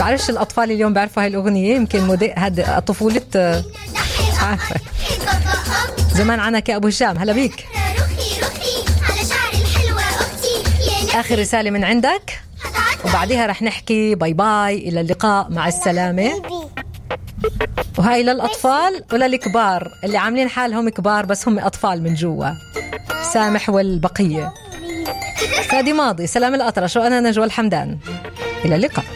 بعرفش الأطفال اليوم بيعرفوا هاي الأغنية، يمكن هاد طفولة عارفة زمان عنك يا أبو هشام. هلا بيك. آخر رسالة من عندك وبعدها رح نحكي باي باي، إلى اللقاء، مع السلامة. وهاي للأطفال وللكبار اللي عاملين حالهم كبار بس هم أطفال من جوا. سامح والبقية. فادي ماضي، سلام الأطرش، وأنا نجوى الحمدان. إلى اللقاء.